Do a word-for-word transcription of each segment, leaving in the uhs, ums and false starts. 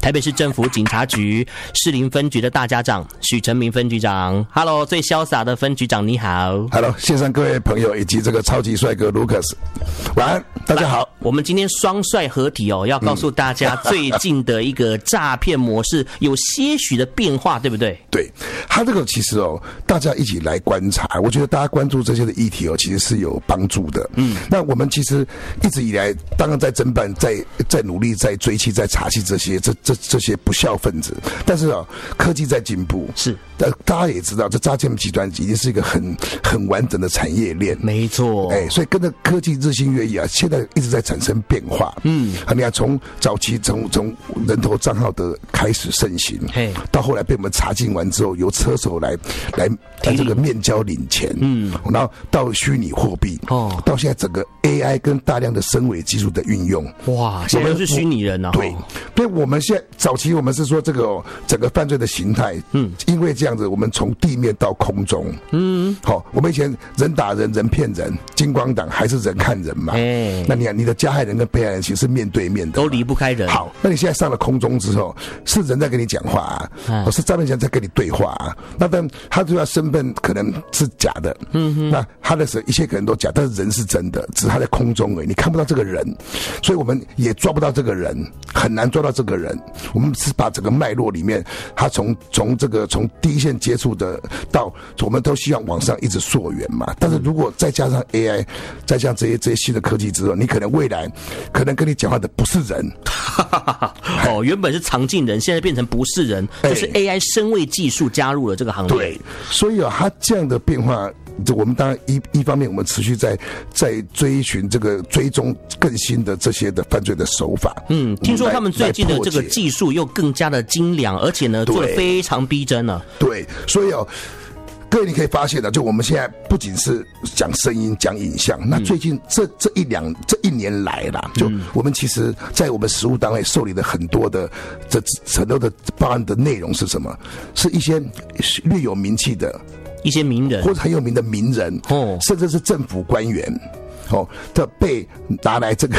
台北市政府警察局士林分局的大家长许成明分局长。Hello， 最潇洒的分局长你好。 Hello， 线上各位朋友以及这个超级帅哥 Lucas， 晚安，大家好。 我们今天双帅合体哦，要告诉大家最近的一个诈骗模式有些许的变化，对不对？ 对，他这个其实哦，大家一起来观察，我觉得大家关注这些的议题哦，其实是有帮助的。嗯，那我们其实一直以来，当然在侦办，在在努力，在追缉，在查缉这些这这这些不孝分子，但是哦，科技在进步， 是， 但大家也知道，这诈骗集团已经是一个很很完整的产业链。 没错， 哎，所以跟着科技日新月异啊，现在一直在产生变化。嗯，啊，你看从早期从从人头账号的开始盛行，嘿，到后来被我们查禁完之后，由车手来来来这个面交领钱，嗯，然后到虚拟货币，哦，到现在整个 A I 跟大量的深伪技术的运用， 哇，现在都是虚拟人啊。 对，所以我们现在早期我们是说这个、哦、整个犯罪的形态，嗯，因为这样子，我们从地面到空中，嗯，好、哦，我们以前人打人，人骗人，金光党还是人看人嘛，哎，那你看你的加害人跟被害人其实是面对面的， 都离不开人。 好，那你现在上了空中之后，是人在跟你讲话啊，嗯、是诈骗人在跟你对话啊，那但他对他身份可能是假的，嗯哼，那他的一切可能都假，但是人是真的，只是他在空中而已，你看不到这个人，所以我们也抓不到这个人，很难抓到这个人。我们是把整个脉络里面，他从从这个从第一线接触的到，我们都希望往上一直溯源嘛。但是如果再加上 A I， 再加上这些这些新的科技之后，你可能未来可能跟你讲话的不是人， 哦，原本是藏进人，现在变成不是人，就是 A I 深伪技术加入了这个行列。 对，所以啊，它这样的变化。我们当然一一方面，我们持续在在追寻这个追踪更新的这些的犯罪的手法。嗯， 听说他们最近的这个技术又更加的精良，而且呢做得非常逼真了。 对，所以哦。各位，你可以发现的，就我们现在不仅是讲声音、讲影像，那最近这这一两这一年来啦，就我们其实，在我们实务单位受理的很多的这很多的报案的内容是什么？是一些略有名气的一些名人， 或者很有名的名人，哦，甚至是政府官员。哦，的被拿来这个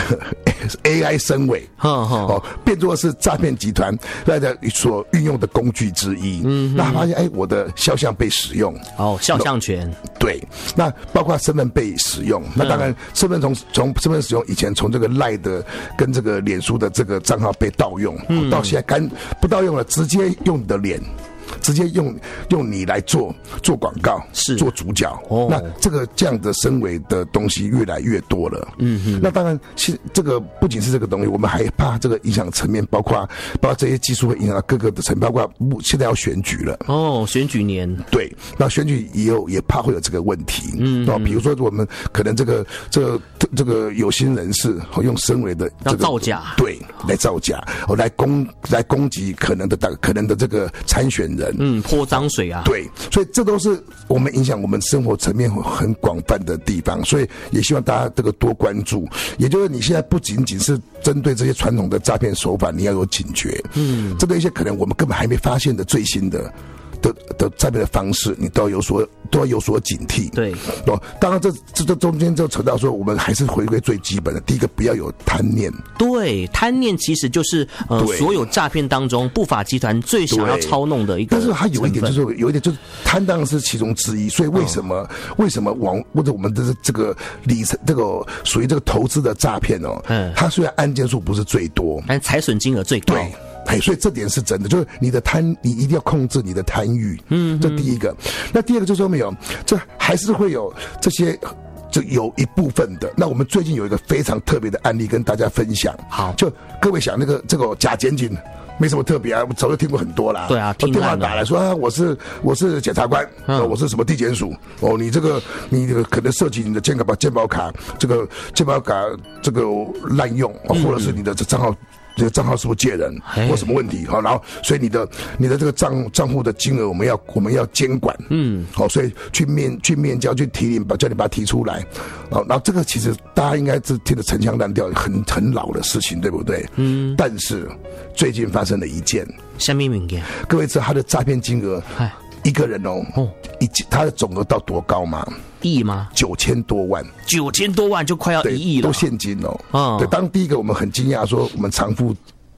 A I 深伪，哦，变作是诈骗集团来的所运用的工具之一。嗯，那发现哎，我的肖像被使用， 哦，肖像权， 对，那包括身份被使用，那当然身份从从身份使用以前从这个赖的跟这个脸书的这个账号被盗用，嗯、到现在干不盗用了，直接用你的脸。直接用用你来做做广告，是做主角。哦，那这个这样的深伪的东西越来越多了。嗯哼，那当然是这个不仅是这个东西，我们还怕这个影响层面，包括包括这些技术会影响到各个的层面，包括现在要选举了。 哦，选举年， 对，那选举也有也怕会有这个问题。嗯，哦，比如说我们可能这个这个这个有心人士用深伪的这个造假， 对，来造假，哦，来攻来攻击可能的可能的这个参选人。 嗯，泼脏水啊！ 对，所以这都是我们影响我们生活层面很广泛的地方，所以也希望大家这个多关注。也就是你现在不仅仅是针对这些传统的诈骗手法，你要有警觉。嗯，这个一些可能我们根本还没发现的最新的。的的诈骗的方式，你都要有所都要有所警惕。 对， 哦，当然这这这中间就扯到说，我们还是回归最基本的，第一个不要有贪念。 对，贪念其实就是呃所有诈骗当中不法集团最想要操弄的一个。 但是它有一点就是有一点就是贪当然是其中之一，所以为什么、哦、为什么网或者我们的这个理这个属于这个投资的诈骗哦，嗯，它虽然案件数不是最多， 但财损金额最高。 对。哎，所以这点是真的，就是你的贪，你一定要控制你的贪欲，嗯，这第一个。那第二个就是说没有，这还是会有这些，就有一部分的。那我们最近有一个非常特别的案例跟大家分享。好，就各位想那个这个假检警。没什么特别啊，我早就听过很多啦。 对啊， 电话打来说啊，我是我是检察官，嗯、我是什么地检署哦，你这个你这个可能涉及你的健保健保卡这个健保卡这个滥用，嗯、或者是你的这账号。这个账号是不是借人或什么问题？好，然后所以你的你的这个账账户的金额我们要我们要监管，嗯，好，所以去面去面交去提领，把叫你把它提出来，哦，然后这个其实大家应该是听得陈腔滥调，很很老的事情，对不对？嗯，但是最近发生了一件， 什么物件？ 各位知道他的诈骗金额？一个人哦，哦，一他的总额到多高吗？ 亿吗？ 九千多万， 九千多万就快要一亿了， 都现金哦。啊、嗯，对，当第一个我们很惊讶，说我们偿付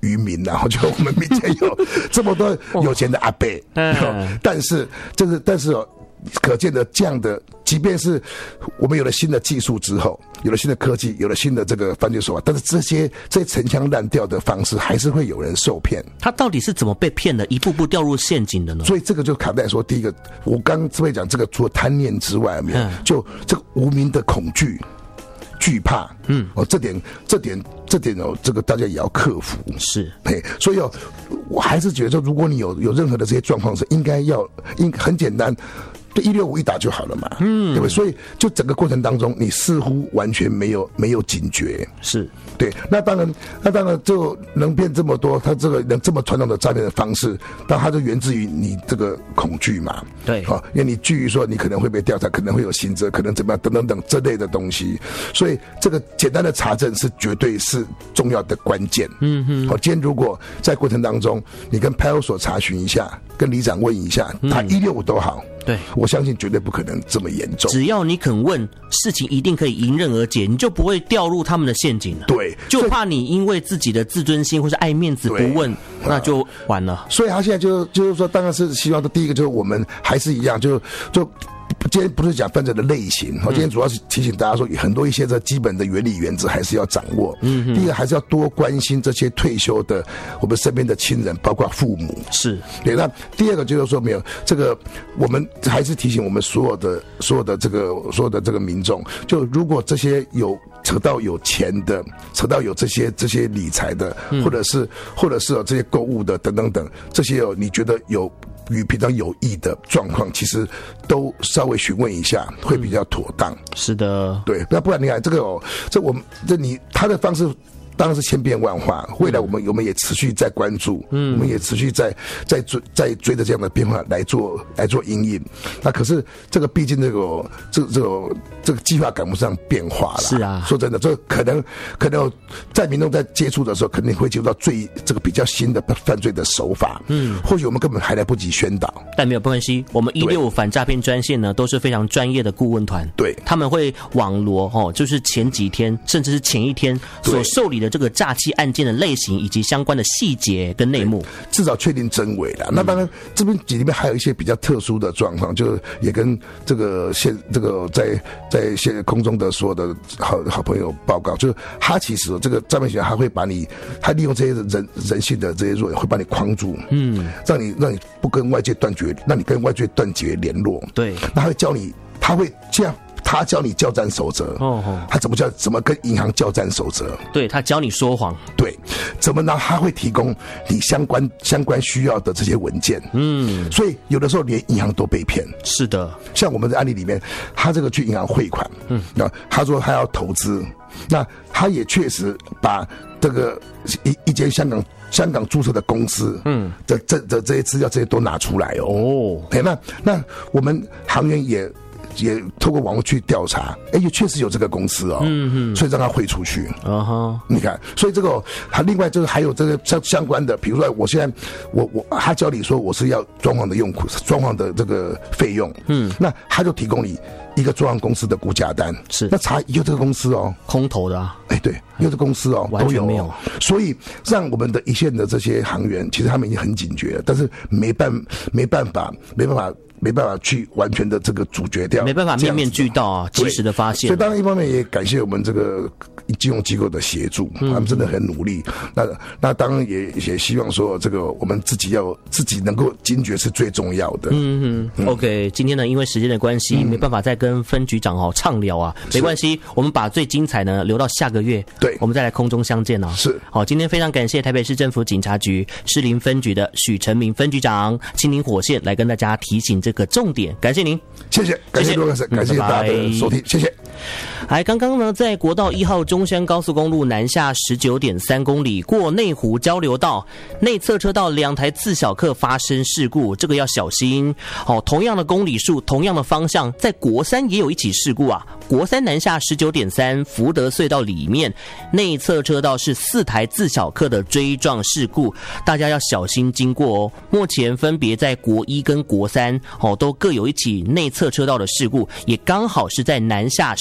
渔民，然后就我们民间有这么多有钱的阿伯，嗯，但是这个但是哦。可见的这样的，即便是我们有了新的技术之后，有了新的科技，有了新的这个犯罪手法，但是这些这些陈腔滥调的方式，还是会有人受骗。 他到底是怎么被骗的，一步步掉入陷阱的呢？ 所以这个就卡在说，第一个，我刚刚会讲这个，除了贪念之外，没有，嗯、就这个无名的恐惧。惧怕，嗯，哦，这点，这点，这点哦，这个大家也要克服。 是， 嘿，所以哦，我还是觉得说，如果你有有任何的这些状况，是应该要，应很简单。对一六五一打就好了嘛，嗯，对不对？所以就整个过程当中，你似乎完全没有没有警觉， 是对。那当然，那当然就能变这么多，它这个能这么传统的诈骗的方式，但它就源自于你这个恐惧嘛， 对， 好、哦，因为你惧于说你可能会被调查，可能会有刑责，可能怎么样等等等这类的东西，所以这个简单的查证是绝对是重要的关键。嗯哼，好、哦，今天如果在过程当中，你跟派出所查询一下，跟里长问一下，他一六五都好。 对， 我相信绝对不可能这么严重。 只要你肯问，事情一定可以迎刃而解，你就不会掉入他们的陷阱了。 对， 就怕你因为自己的自尊心或是爱面子不问，那就完了。 所以他现在就就是说，当然是希望的第一个就是我们还是一样，就就。今天不是讲犯罪的类型，我今天主要是提醒大家说，很多一些这基本的原理原则还是要掌握。嗯，第一个还是要多关心这些退休的我们身边的亲人，包括父母。 是对。那第二个就是说，没有这个，我们还是提醒我们所有的所有的这个所有的这个民众，就如果这些有扯到有钱的，扯到有这些这些理财的，或者是或者是有这些购物的等等等，这些有你觉得有。与平常有益的状况，其实都稍微询问一下，会比较妥当。 嗯、是的， 对，那不然你看这个哦，这我们这你他的方式。当然是千变万化，未来我们我们也持续在关注，嗯，我们也持续在在追在追着这样的变化来做来做因应。那可是这个毕竟这个这个这个这个计划赶不上变化了。 是啊， 说真的，这个可能可能在民众在接触的时候，肯定会接触到最这个比较新的犯罪的手法。嗯，或许我们根本还来不及宣导， 但没有关系，我们一六五反诈骗专线呢都是非常专业的顾问团， 对， 他们会网罗哦，就是前几天甚至是前一天所受理的这个诈欺案件的类型以及相关的细节跟内幕， 至少确定真伪了。那当然，这边里面还有一些比较特殊的状况，就也跟这个现这个在在现空中的所有的好好朋友报告，就是他其实这个诈骗嫌疑还会把你，他利用这些人人性的这些弱点，会把你框住，嗯，让你让你不跟外界断绝，让你跟外界断绝联络。 对， 那他会教你，他会这样。他教你交战守则，哦哦，他怎么教？怎么跟银行交战守则？ 对，他教你说谎， 对，怎么呢？他会提供你相关相关需要的这些文件，嗯，所以有的时候连银行都被骗。 是的， 像我们的案例里面，他这个去银行汇款，嗯，那他说他要投资，那他也确实把这个一一间香港香港注册的公司，嗯，的这的这些资料这些都拿出来哦，哦，哎，那那我们行员也。也透过网络去调查，哎，也确实有这个公司哦，嗯嗯，所以让他汇出去，啊哈，你看，所以这个他另外就是还有这个相相关的，比如说我现在我我他教你说我是要装潢的用户，装潢的这个费用，嗯，那他就提供你一个装潢公司的估价单， 是， 那查有这个公司哦， 空头的啊， 哎，对，有这个公司哦， 完全没有， 所以让我们的一线的这些行员，其实他们已经很警觉了，但是没办没办法没办法。没办法去完全的这个阻绝掉， 没办法面面俱到啊，及时的发现。 所以当然一方面也感谢我们这个金融机构的协助，嗯、他们真的很努力。那那当然也也希望说，这个我们自己要自己能够警觉是最重要的。 嗯嗯。OK， 今天呢，因为时间的关系，嗯、没办法再跟分局长哦畅聊啊，没关系，我们把最精彩呢留到下个月， 对， 我们再来空中相见哦。 是。 好，今天非常感谢台北市政府警察局士林分局的许成明分局长亲临火线来跟大家提醒这个重点。感谢您， 谢谢，感谢罗老师，感谢大家的收听，谢谢。 来，刚刚呢，在国道一号中山高速公路南下 十九点三公里过内湖交流道内侧车道两台自小客发生事故，这个要小心哦。同样的公里数，同样的方向，在国三也有一起事故啊。国三南下 十九点三福德隧道里面内侧车道是四台自小客的追撞事故，大家要小心经过哦。目前分别在国一跟国三哦都各有一起内侧车道的事故，也刚好是在南下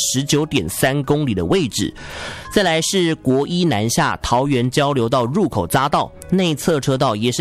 十九点三公里的位置。再来是国一南下桃园交流道入口匝道内侧车道也是